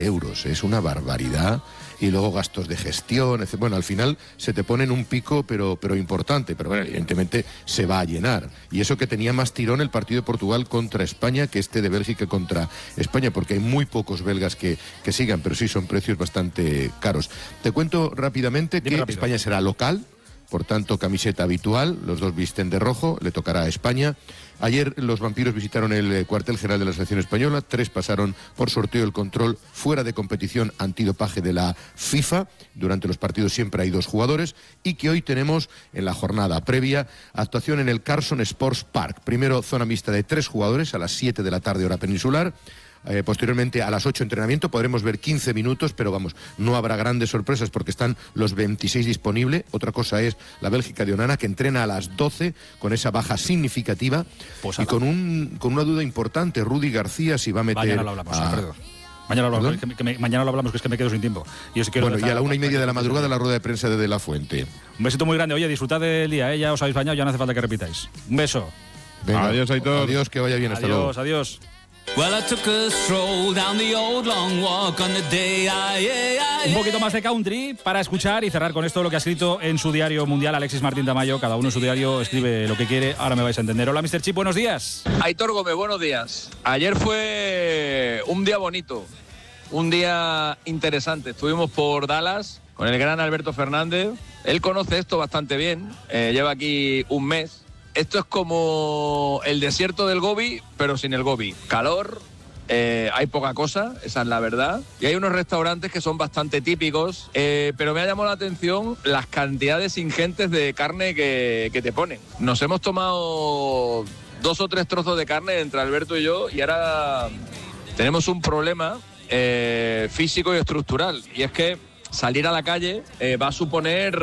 euros, es una barbaridad, y luego gastos de gestión, etc. Bueno, al final se te pone en un pico, pero importante, pero bueno, evidentemente se va a llenar, y eso que tenía más tirón el partido de Portugal contra España que este de Bélgica contra España, porque hay muy pocos belgas que sigan, pero sí son precios bastante caros. Te cuento rápidamente que España será local, por tanto camiseta habitual, los dos visten de rojo, le tocará a España. Ayer los vampiros visitaron el cuartel general de la selección española, 3 pasaron por sorteo el control fuera de competición antidopaje de la FIFA, durante los partidos siempre hay 2 jugadores, y que hoy tenemos en la jornada previa actuación en el Carson Sports Park. Primero zona mixta de 3 jugadores a las 7 de la tarde hora peninsular. Posteriormente a las 8 entrenamiento, podremos ver 15 minutos, pero vamos, no habrá grandes sorpresas porque están los 26 disponibles. Otra cosa es la Bélgica de Onana, que entrena a las 12 con esa baja significativa, y con una duda importante, Rudy García, si va a meter... Mañana lo hablamos, Alfredo. Mañana lo hablamos, que es que me quedo sin tiempo. Yo bueno, y a la 1:30 de la madrugada la rueda de prensa de La Fuente. Un besito muy grande. Oye, disfrutad del día, ya os habéis bañado, ya no hace falta que repitáis. Un beso. Venga, adiós, Aitor. Adiós, que vaya bien. Hasta luego. Adiós. Un poquito más de country para escuchar y cerrar con esto lo que ha escrito en su diario mundial Alexis Martín Tamayo. Cada uno en su diario escribe lo que quiere, ahora me vais a entender. Hola, Mr. Chip, buenos días. Aitor Gómez, buenos días. Ayer fue un día bonito, un día interesante. Estuvimos por Dallas con el gran Alberto Fernández. Él conoce esto bastante bien, lleva aquí un mes. Esto es como el desierto del Gobi, pero sin el Gobi. Calor, hay poca cosa, esa es la verdad. Y hay unos restaurantes que son bastante típicos, pero me ha llamado la atención las cantidades ingentes de carne que te ponen. Nos hemos tomado 2 o 3 trozos de carne entre Alberto y yo, y ahora tenemos un problema físico y estructural. Y es que salir a la calle va a suponer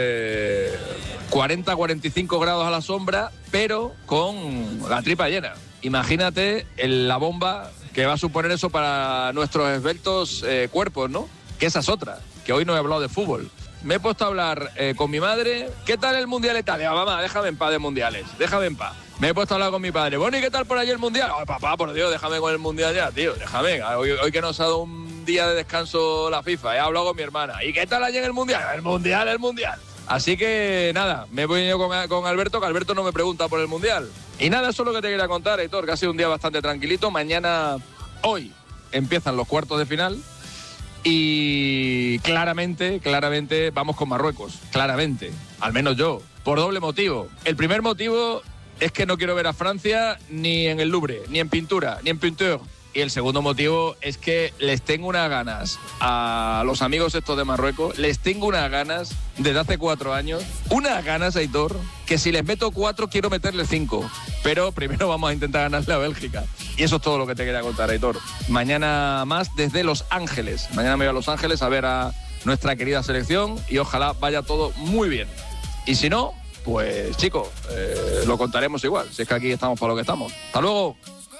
40-45 grados a la sombra, pero con la tripa llena. Imagínate la bomba que va a suponer eso para nuestros esbeltos cuerpos, ¿no? Que esa es otra, que hoy no he hablado de fútbol. Me he puesto a hablar con mi madre. ¿Qué tal el Mundial Italia? Mamá, déjame en paz de mundiales, déjame en paz. Me he puesto a hablar con mi padre. Bueno, ¿y qué tal por allí el Mundial? Ay, papá, por Dios, déjame con el Mundial ya, tío, déjame. Hoy que nos ha dado un día de descanso la FIFA, he hablado con mi hermana. ¿Y qué tal allí en el Mundial? El Mundial. Así que nada, me he venido con Alberto, que Alberto no me pregunta por el Mundial. Y nada, eso es lo que te quería contar, Aitor, que ha sido un día bastante tranquilito. Hoy empiezan los cuartos de final y claramente vamos con Marruecos, claramente, al menos yo, por doble motivo. El primer motivo es que no quiero ver a Francia ni en el Louvre, ni en pintura, ni en pinteur. Y el segundo motivo es que les tengo unas ganas a los amigos estos de Marruecos, les tengo unas ganas desde hace 4 años, unas ganas, Aitor, que si les meto 4 quiero meterles 5. Pero primero vamos a intentar ganarle a Bélgica. Y eso es todo lo que te quería contar, Aitor. Mañana más desde Los Ángeles. Mañana me voy a Los Ángeles a ver a nuestra querida selección y ojalá vaya todo muy bien. Y si no, pues chicos, lo contaremos igual, si es que aquí estamos para lo que estamos. ¡Hasta luego!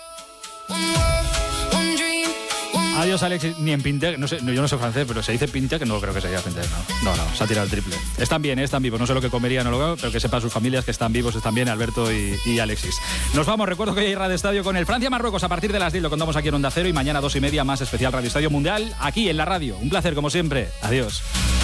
Adiós, Alex. Ni en Pintec, no sé, yo no sé francés, pero se dice Pintec, no creo que se diga Pintec, no, se ha tirado el triple. Están bien, están vivos, no sé lo que comerían o lo que, pero que sepan sus familias que están vivos, están bien, Alberto y Alexis. Nos vamos, recuerdo que hoy hay Radio Estadio con el Francia-Marruecos a partir de las 10, lo contamos aquí en Onda Cero, y mañana 2:30 más especial Radio Estadio Mundial, aquí en la radio. Un placer, como siempre. Adiós.